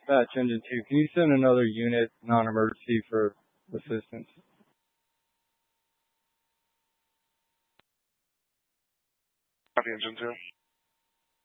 dispatch engine 2. Can you send another unit non-emergency for assistance? Copy engine 2.